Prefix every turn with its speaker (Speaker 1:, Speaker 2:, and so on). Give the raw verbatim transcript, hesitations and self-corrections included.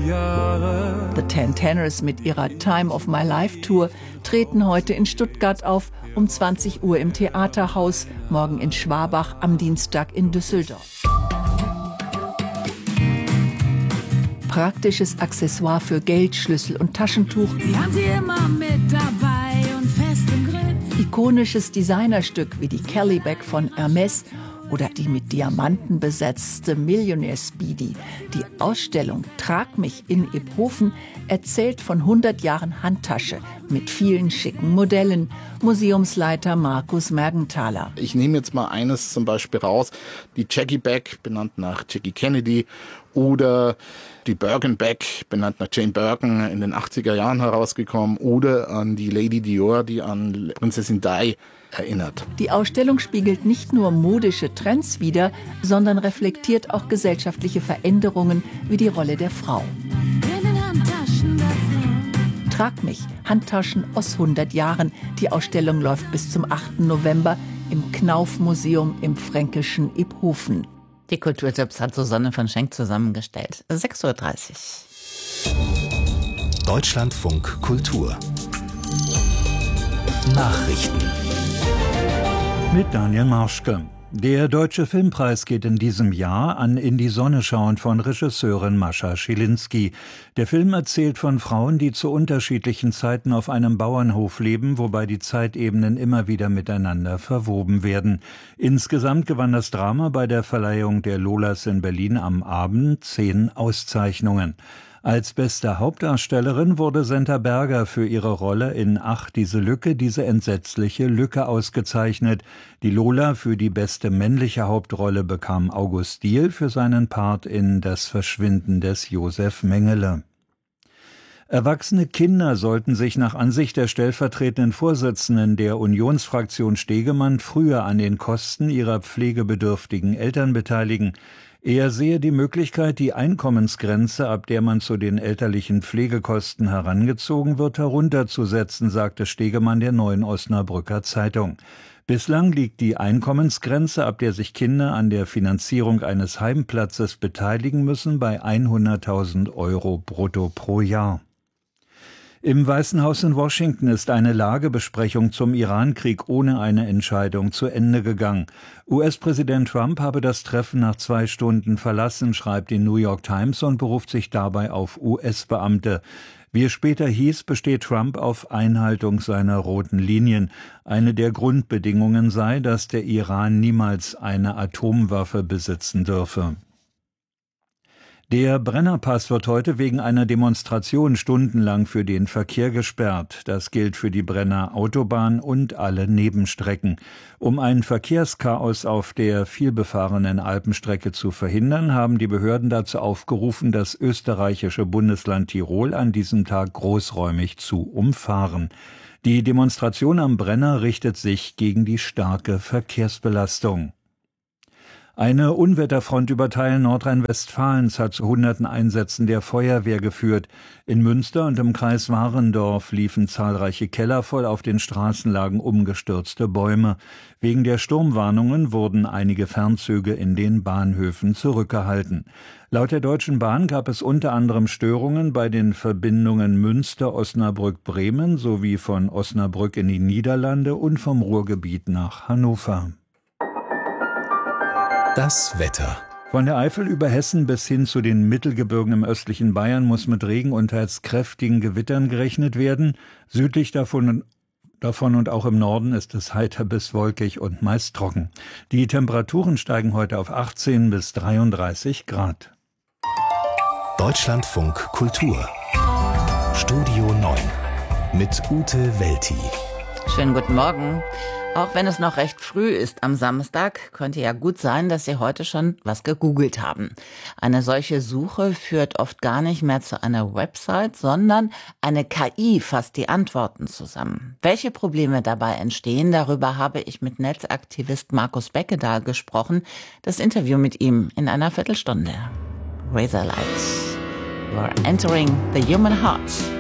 Speaker 1: Jahre.
Speaker 2: The Ten Tenors mit ihrer Time of My Life Tour treten heute in Stuttgart auf, um zwanzig Uhr im Theaterhaus, morgen in Schwabach, am Dienstag in Düsseldorf. Praktisches Accessoire für Geld, Schlüssel und Taschentuch.
Speaker 3: Die haben sie immer mit dabei und fest im Griff.
Speaker 2: Ikonisches Designerstück wie die Kelly Bag von Hermes oder die mit Diamanten besetzte Millionaire Speedy. Die Ausstellung Trag mich in Iphofen erzählt von hundert Jahren Handtasche mit vielen schicken Modellen. Museumsleiter Markus Mergenthaler.
Speaker 4: Ich nehme jetzt mal eines zum Beispiel raus, die Jackie Bag, benannt nach Jackie Kennedy, oder die Birkin Bag, benannt nach Jane Birkin, in den achtziger Jahren herausgekommen, oder an die Lady Dior, die an Prinzessin Di erinnert.
Speaker 2: Die Ausstellung spiegelt nicht nur modische Trends wider, sondern reflektiert auch gesellschaftliche Veränderungen wie die Rolle der Frau.
Speaker 3: In den Handtaschen der Frau.
Speaker 2: Trag mich, Handtaschen aus hundert Jahren. Die Ausstellung läuft bis zum achten November im Knauf-Museum im fränkischen Iphofen.
Speaker 5: Die Kulturtipps hat Susanne von Schenk zusammengestellt. sechs Uhr dreißig.
Speaker 6: Deutschlandfunk Kultur Nachrichten
Speaker 7: mit Daniel Marschke. Der Deutsche Filmpreis geht in diesem Jahr an In die Sonne schauen von Regisseurin Mascha Schilinski. Der Film erzählt von Frauen, die zu unterschiedlichen Zeiten auf einem Bauernhof leben, wobei die Zeitebenen immer wieder miteinander verwoben werden. Insgesamt gewann das Drama bei der Verleihung der Lolas in Berlin am Abend zehn Auszeichnungen. Als beste Hauptdarstellerin wurde Senta Berger für ihre Rolle in Ach, diese Lücke, diese entsetzliche Lücke ausgezeichnet. Die Lola für die beste männliche Hauptrolle bekam August Diehl für seinen Part in Das Verschwinden des Josef Mengele. Erwachsene Kinder sollten sich nach Ansicht der stellvertretenden Vorsitzenden der Unionsfraktion Stegemann früher an den Kosten ihrer pflegebedürftigen Eltern beteiligen. Er sehe die Möglichkeit, die Einkommensgrenze, ab der man zu den elterlichen Pflegekosten herangezogen wird, herunterzusetzen, sagte Stegemann der Neuen Osnabrücker Zeitung. Bislang liegt die Einkommensgrenze, ab der sich Kinder an der Finanzierung eines Heimplatzes beteiligen müssen, bei hunderttausend Euro brutto pro Jahr. Im Weißen Haus in Washington ist eine Lagebesprechung zum Irankrieg ohne eine Entscheidung zu Ende gegangen. U S-Präsident Trump habe das Treffen nach zwei Stunden verlassen, schreibt die New York Times und beruft sich dabei auf U S-Beamte. Wie es später hieß, besteht Trump auf Einhaltung seiner roten Linien. Eine der Grundbedingungen sei, dass der Iran niemals eine Atomwaffe besitzen dürfe. Der Brennerpass wird heute wegen einer Demonstration stundenlang für den Verkehr gesperrt. Das gilt für die Brenner Autobahn und alle Nebenstrecken. Um ein Verkehrschaos auf der vielbefahrenen Alpenstrecke zu verhindern, haben die Behörden dazu aufgerufen, das österreichische Bundesland Tirol an diesem Tag großräumig zu umfahren. Die Demonstration am Brenner richtet sich gegen die starke Verkehrsbelastung. Eine Unwetterfront über Teilen Nordrhein-Westfalens hat zu hunderten Einsätzen der Feuerwehr geführt. In Münster und im Kreis Warendorf liefen zahlreiche Keller voll, auf den Straßen lagen umgestürzte Bäume. Wegen der Sturmwarnungen wurden einige Fernzüge in den Bahnhöfen zurückgehalten. Laut der Deutschen Bahn gab es unter anderem Störungen bei den Verbindungen Münster-Osnabrück-Bremen sowie von Osnabrück in die Niederlande und vom Ruhrgebiet nach Hannover.
Speaker 6: Das Wetter.
Speaker 7: Von der Eifel über Hessen bis hin zu den Mittelgebirgen im östlichen Bayern muss mit Regen und teils kräftigen Gewittern gerechnet werden. Südlich davon, davon und auch im Norden ist es heiter bis wolkig und meist trocken. Die Temperaturen steigen heute auf achtzehn bis dreiunddreißig Grad.
Speaker 6: Deutschlandfunk Kultur. Studio neun mit Ute Welti.
Speaker 5: Schönen guten Morgen. Auch wenn es noch recht früh ist am Samstag, könnte ja gut sein, dass Sie heute schon was gegoogelt haben. Eine solche Suche führt oft gar nicht mehr zu einer Website, sondern eine K I fasst die Antworten zusammen. Welche Probleme dabei entstehen, darüber habe ich mit Netzaktivist Markus Beckedahl gesprochen. Das Interview mit ihm in einer Viertelstunde. Razorlight. We're entering the human heart.